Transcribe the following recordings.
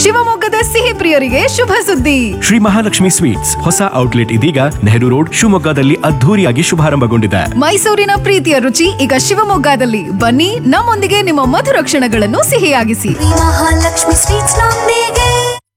ಶಿವಮೊಗ್ಗದ ಸಿಹಿ ಪ್ರಿಯರಿಗೆ ಶುಭ ಸುದ್ದಿ. ಶ್ರೀ ಮಹಾಲಕ್ಷ್ಮಿ ಸ್ವೀಟ್ಸ್ ಹೊಸ ಔಟ್ಲೆಟ್ ಇದೀಗ ನೆಹರು ರೋಡ್ ಶಿವಮೊಗ್ಗದಲ್ಲಿ ಅದ್ಧೂರಿಯಾಗಿ ಶುಭಾರಂಭಗೊಂಡಿದೆ. ಮೈಸೂರಿನ ಪ್ರೀತಿಯ ರುಚಿ ಈಗ ಶಿವಮೊಗ್ಗದಲ್ಲಿ. ಬನ್ನಿ, ನಮ್ಮೊಂದಿಗೆ ನಿಮ್ಮ ಮಧುರ ಕ್ಷಣಗಳನ್ನು ಸಿಹಿಯಾಗಿಸಿ. ಮಹಾಲಕ್ಷ್ಮಿ ಸ್ವೀಟ್ಸ್ ನೊಂದಿಗೆ.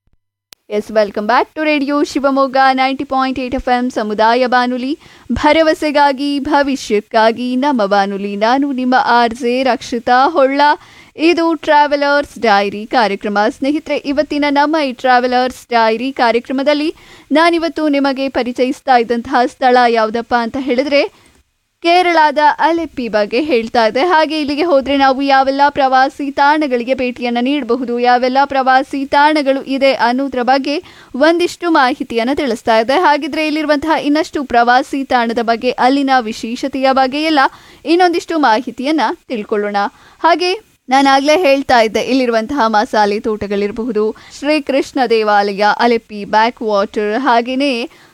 S, welcome back to radio Shivamogga 90.8 FM ಸಮುದಾಯ ಬಾನುಲಿ, ಭರವಸೆಗಾಗಿ ಭವಿಷ್ಯಕ್ಕಾಗಿ ನಮ್ಮ ಬಾನುಲಿ. ನಾನು ನಿಮ್ಮ RJ ರಕ್ಷಿತಾ ಹೊಳ್ಳ. ಇದು ಟ್ರಾವೆಲರ್ಸ್ ಡೈರಿ ಕಾರ್ಯಕ್ರಮ. ಸ್ನೇಹಿತರೆ, ಇವತ್ತಿನ ನಮ್ಮ ಈ ಟ್ರಾವೆಲರ್ಸ್ ಡೈರಿ ಕಾರ್ಯಕ್ರಮದಲ್ಲಿ ನಾನಿವತ್ತು ನಿಮಗೆ ಪರಿಚಯಿಸ್ತಾ ಇದ್ದಂತಹ ಸ್ಥಳ ಯಾವುದಪ್ಪ ಅಂತ ಹೇಳಿದ್ರೆ ಕೇರಳದ ಅಲೆಪ್ಪಿ ಬಗ್ಗೆ ಹೇಳ್ತಾ ಇದೆ. ಹಾಗೆ ಇಲ್ಲಿಗೆ ಹೋದರೆ ನಾವು ಯಾವೆಲ್ಲ ಪ್ರವಾಸಿ ತಾಣಗಳಿಗೆ ಭೇಟಿಯನ್ನು ನೀಡಬಹುದು, ಯಾವೆಲ್ಲ ಪ್ರವಾಸಿ ತಾಣಗಳು ಇದೆ ಅನ್ನೋದ್ರ ಬಗ್ಗೆ ಒಂದಿಷ್ಟು ಮಾಹಿತಿಯನ್ನು ತಿಳಿಸ್ತಾ ಇದೆ. ಹಾಗಿದ್ರೆ ಇಲ್ಲಿರುವಂತಹ ಇನ್ನಷ್ಟು ಪ್ರವಾಸಿ ತಾಣದ ಬಗ್ಗೆ, ಅಲ್ಲಿನ ವಿಶೇಷತೆಯ ಬಗ್ಗೆ ಎಲ್ಲ ಇನ್ನೊಂದಿಷ್ಟು ಮಾಹಿತಿಯನ್ನು ತಿಳ್ಕೊಳ್ಳೋಣ. ಹಾಗೆ ನಾನಾಗಲೇ ಹೇಳ್ತಾ ಇದ್ದೆ, ಇಲ್ಲಿರುವಂತಹ ಮಸಾಲೆ ತೋಟಗಳಿರಬಹುದು, ಶ್ರೀಕೃಷ್ಣ ದೇವಾಲಯ, ಅಲೆಪ್ಪಿ ಬ್ಯಾಕ್ ವಾಟರ್, ಹಾಗೆಯೇ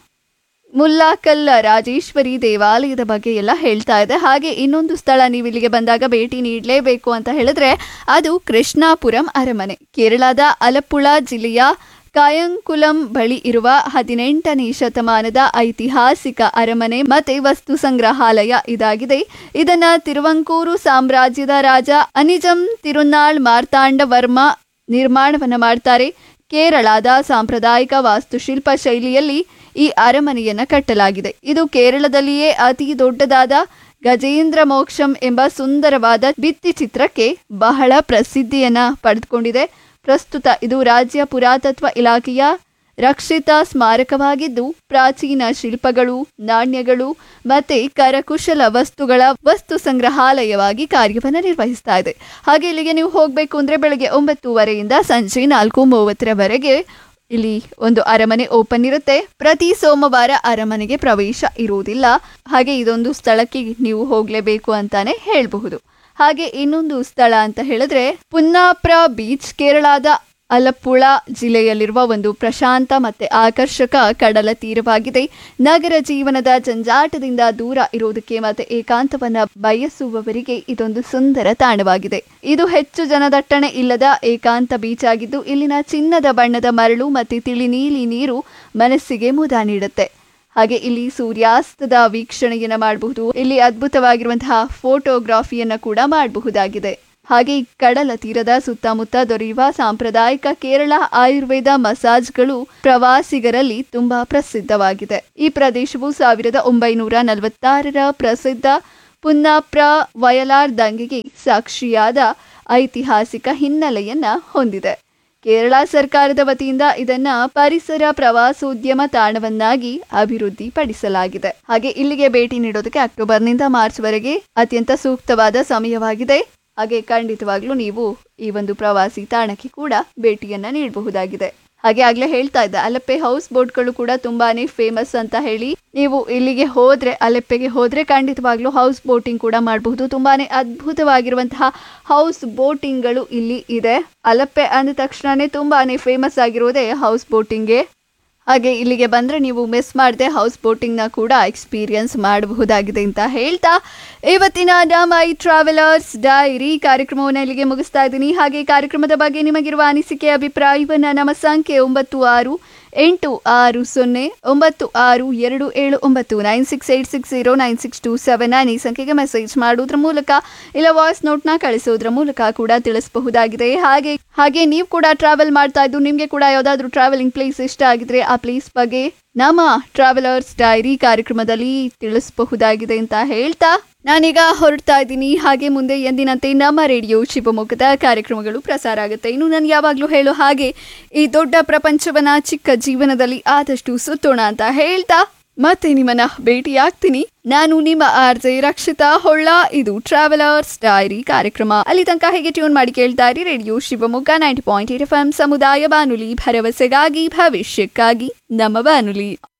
ಮುಲ್ಲಾಕಲ್ ರಾಜೇಶ್ವರಿ ದೇವಾಲಯದ ಬಗ್ಗೆ ಎಲ್ಲ ಹೇಳ್ತಾ ಇದೆ. ಹಾಗೆ ಇನ್ನೊಂದು ಸ್ಥಳ ನೀವು ಇಲ್ಲಿಗೆ ಬಂದಾಗ ಭೇಟಿ ನೀಡಲೇಬೇಕು ಅಂತ ಹೇಳಿದ್ರೆ ಅದು ಕೃಷ್ಣಾಪುರಂ ಅರಮನೆ. ಕೇರಳದ ಅಲಪ್ಪುಳ ಜಿಲ್ಲೆಯ ಕಾಯಂಕುಲಂ ಬಳಿ ಇರುವ 18ನೇ ಶತಮಾನದ ಐತಿಹಾಸಿಕ ಅರಮನೆ ಮತ್ತೆ ವಸ್ತು ಸಂಗ್ರಹಾಲಯ ಇದಾಗಿದೆ. ಇದನ್ನ ತಿರುವಂಕೂರು ಸಾಮ್ರಾಜ್ಯದ ರಾಜ ಅನಿಜಂ ತಿರುನಾಳ್ ಮಾರ್ತಾಂಡ ವರ್ಮ ನಿರ್ಮಾಣವನ್ನ ಮಾಡ್ತಾರೆ. ಕೇರಳದ ಸಾಂಪ್ರದಾಯಿಕ ವಾಸ್ತುಶಿಲ್ಪ ಶೈಲಿಯಲ್ಲಿ ಈ ಅರಮನೆಯನ್ನ ಕಟ್ಟಲಾಗಿದೆ. ಇದು ಕೇರಳದಲ್ಲಿಯೇ ಅತಿ ದೊಡ್ಡದಾದ ಗಜೇಂದ್ರ ಮೋಕ್ಷಂ ಎಂಬ ಸುಂದರವಾದ ಭಿತ್ತಿ ಚಿತ್ರಕ್ಕೆ ಬಹಳ ಪ್ರಸಿದ್ಧಿಯನ್ನ ಪಡೆದುಕೊಂಡಿದೆ. ಪ್ರಸ್ತುತ ಇದು ರಾಜ್ಯ ಪುರಾತತ್ವ ಇಲಾಖೆಯ ರಕ್ಷಿತ ಸ್ಮಾರಕವಾಗಿದ್ದು ಪ್ರಾಚೀನ ಶಿಲ್ಪಗಳು, ನಾಣ್ಯಗಳು ಮತ್ತೆ ಕರಕುಶಲ ವಸ್ತುಗಳ ವಸ್ತು ಸಂಗ್ರಹಾಲಯವಾಗಿ ಕಾರ್ಯವನ್ನು ನಿರ್ವಹಿಸ್ತಾ ಇದೆ. ಹಾಗೆ ಇಲ್ಲಿಗೆ ನೀವು ಹೋಗಬೇಕು ಅಂದರೆ ಬೆಳಗ್ಗೆ 9:30ರಿಂದ ಸಂಜೆ 4:30ರವರೆಗೆ ಇಲ್ಲಿ ಒಂದು ಅರಮನೆ ಓಪನ್ ಇರುತ್ತೆ. ಪ್ರತಿ ಸೋಮವಾರ ಅರಮನೆಗೆ ಪ್ರವೇಶ ಇರುವುದಿಲ್ಲ. ಹಾಗೆ ಇದೊಂದು ಸ್ಥಳಕ್ಕೆ ನೀವು ಹೋಗಲೇಬೇಕು ಅಂತಾನೆ ಹೇಳಬಹುದು. ಹಾಗೆ ಇನ್ನೊಂದು ಸ್ಥಳ ಅಂತ ಹೇಳಿದ್ರೆ ಪುನ್ನಾಪ್ರ ಬೀಚ್. ಕೇರಳದ ಅಲಪ್ಪುಳ ಜಿಲ್ಲೆಯಲ್ಲಿರುವ ಒಂದು ಪ್ರಶಾಂತ ಮತ್ತೆ ಆಕರ್ಷಕ ಕಡಲ ತೀರವಾಗಿದೆ. ನಗರ ಜೀವನದ ಜಂಜಾಟದಿಂದ ದೂರ ಇರೋದಕ್ಕೆ ಮತ್ತೆ ಏಕಾಂತವನ್ನ ಬಯಸುವವರಿಗೆ ಇದೊಂದು ಸುಂದರ ತಾಣವಾಗಿದೆ. ಇದು ಹೆಚ್ಚು ಜನದಟ್ಟಣೆ ಇಲ್ಲದ ಏಕಾಂತ ಬೀಚ್ ಆಗಿದ್ದು ಇಲ್ಲಿನ ಚಿನ್ನದ ಬಣ್ಣದ ಮರಳು ಮತ್ತೆ ತಿಳಿ ನೀಲಿ ನೀರು ಮನಸ್ಸಿಗೆ ಮುದ ನೀಡುತ್ತೆ. ಹಾಗೆ ಇಲ್ಲಿ ಸೂರ್ಯಾಸ್ತದ ವೀಕ್ಷಣೆಯನ್ನ ಮಾಡಬಹುದು. ಇಲ್ಲಿ ಅದ್ಭುತವಾಗಿರುವಂತಹ ಫೋಟೋಗ್ರಾಫಿಯನ್ನ ಕೂಡ ಮಾಡಬಹುದಾಗಿದೆ. ಹಾಗೆ ಕಡಲ ತೀರದ ಸುತ್ತಮುತ್ತ ದೊರೆಯುವ ಸಾಂಪ್ರದಾಯಿಕ ಕೇರಳ ಆಯುರ್ವೇದ ಮಸಾಜ್ಗಳು ಪ್ರವಾಸಿಗರಲ್ಲಿ ತುಂಬಾ ಪ್ರಸಿದ್ಧವಾಗಿದೆ. ಈ ಪ್ರದೇಶವು 1946ರ ಪ್ರಸಿದ್ಧ ಪುನ್ನಾಪ್ರ ವಯಲಾರ್ ದಂಗೆಗೆ ಸಾಕ್ಷಿಯಾದ ಐತಿಹಾಸಿಕ ಹಿನ್ನೆಲೆಯನ್ನ ಹೊಂದಿದೆ. ಕೇರಳ ಸರ್ಕಾರದ ವತಿಯಿಂದ ಇದನ್ನ ಪರಿಸರ ಪ್ರವಾಸೋದ್ಯಮ ತಾಣವನ್ನಾಗಿ ಅಭಿವೃದ್ಧಿ ಪಡಿಸಲಾಗಿದೆ. ಹಾಗೆ ಇಲ್ಲಿಗೆ ಭೇಟಿ ನೀಡೋದಕ್ಕೆ ಅಕ್ಟೋಬರ್ನಿಂದ ಮಾರ್ಚ್ವರೆಗೆ ಅತ್ಯಂತ ಸೂಕ್ತವಾದ ಸಮಯವಾಗಿದೆ. ಹಾಗೆ ಖಂಡಿತವಾಗ್ಲೂ ನೀವು ಈ ಒಂದು ಪ್ರವಾಸಿ ತಾಣಕ್ಕೆ ಕೂಡ ಭೇಟಿಯನ್ನ ನೀಡಬಹುದಾಗಿದೆ. ಹಾಗೆ ಆಗ್ಲೇ ಹೇಳ್ತಾ ಇದ್ದ ಅಲೆಪ್ಪೆ ಹೌಸ್ ಬೋಟ್ಗಳು ಕೂಡ ತುಂಬಾನೇ ಫೇಮಸ್ ಅಂತ ಹೇಳಿ, ನೀವು ಇಲ್ಲಿಗೆ ಹೋದ್ರೆ, ಅಲೆಪ್ಪೆಗೆ ಹೋದ್ರೆ ಖಂಡಿತವಾಗ್ಲೂ ಹೌಸ್ ಬೋಟಿಂಗ್ ಕೂಡ ಮಾಡಬಹುದು. ತುಂಬಾನೇ ಅದ್ಭುತವಾಗಿರುವಂತಹ ಹೌಸ್ ಬೋಟಿಂಗ್ಗಳು ಇಲ್ಲಿ ಇದೆ. ಅಲೆಪ್ಪೆ ಅಂದ ತಕ್ಷಣನೇ ತುಂಬಾನೇ ಫೇಮಸ್ ಆಗಿರೋದೇ ಹೌಸ್ ಬೋಟಿಂಗ್ಗೆ. ಹಾಗೆ ಇಲ್ಲಿಗೆ ಬಂದರೆ ನೀವು ಮಿಸ್ ಮಾಡದೆ ಹೌಸ್ ಬೋಟಿಂಗ್ನ ಕೂಡ ಎಕ್ಸ್ಪೀರಿಯನ್ಸ್ ಮಾಡಬಹುದಾಗಿದೆ ಅಂತ ಹೇಳ್ತಾ ಇವತ್ತಿನ ನಮ್ಮ ಈ ಟ್ರಾವೆಲರ್ಸ್ ಡೈರಿ ಕಾರ್ಯಕ್ರಮವನ್ನು ಇಲ್ಲಿಗೆ ಮುಗಿಸ್ತಾ ಇದ್ದೀನಿ. ಹಾಗೆ ಕಾರ್ಯಕ್ರಮದ ಬಗ್ಗೆ ನಿಮಗಿರುವ ಅನಿಸಿಕೆ, ಅಭಿಪ್ರಾಯವನ್ನು ನಮ್ಮ ಸಂಖ್ಯೆ 9686279627 ಈ ಸಂಖ್ಯೆಗೆ ಮೆಸೇಜ್ ಮಾಡೋದ್ರ ಮೂಲಕ ಇಲ್ಲ ವಾಯ್ಸ್ ನೋಟ್ನ ಕಳಿಸೋದ್ರ ಮೂಲಕ ಕೂಡ ತಿಳಿಸಬಹುದಾಗಿದೆ. ಹಾಗೆ ನೀವು ಕೂಡ ಟ್ರಾವೆಲ್ ಮಾಡ್ತಾ ಇದ್ದು ನಿಮಗೆ ಕೂಡ ಯಾವುದಾದ್ರೂ ಟ್ರಾವೆಲಿಂಗ್ ಪ್ಲೇಸ್ ಇಷ್ಟ ಆಗಿದ್ರೆ ಆ ಪ್ಲೇಸ್ ಬಗ್ಗೆ ನಮ್ಮ ಟ್ರಾವೆಲರ್ಸ್ ಡೈರಿ ಕಾರ್ಯಕ್ರಮದಲ್ಲಿ ತಿಳಿಸಬಹುದಾಗಿದೆ ಅಂತ ಹೇಳ್ತಾ ನಾನೀಗ ಹೊರಡ್ತಾ ಇದ್ದೀನಿ. ಹಾಗೆ ಮುಂದೆ ಎಂದಿನಂತೆ ನಮ್ಮ ರೇಡಿಯೋ ಶಿವಮೊಗ್ಗದ ಕಾರ್ಯಕ್ರಮಗಳು ಪ್ರಸಾರ ಆಗುತ್ತೆ. ಇನ್ನು ನಾನು ಯಾವಾಗಲೂ ಹೇಳೋ ಹಾಗೆ ಈ ದೊಡ್ಡ ಪ್ರಪಂಚವನ್ನ ಚಿಕ್ಕ ಜೀವನದಲ್ಲಿ ಆದಷ್ಟು ಸುತ್ತೋಣ ಅಂತ ಹೇಳ್ತಾ ಮತ್ತೆ ನಿಮ್ಮನ್ನ ಭೇಟಿಯಾಗ್ತೀನಿ. ನಾನು ನಿಮ್ಮ RJ ರಕ್ಷಿತಾ ಹೊಳ್ಳ. ಇದು ಟ್ರಾವೆಲರ್ಸ್ ಡೈರಿ ಕಾರ್ಯಕ್ರಮ. ಅಲ್ಲಿ ತನಕ ಹೇಗೆ ಟ್ಯೂನ್ ಮಾಡಿ ಕೇಳ್ತಾ ಇರಿ ರೇಡಿಯೋ ಶಿವಮೊಗ್ಗ 90.8 FM ಸಮುದಾಯ ಬಾನುಲಿ, ಭರವಸೆಗಾಗಿ ಭವಿಷ್ಯಕ್ಕಾಗಿ ನಮ್ಮ ಬಾನುಲಿ.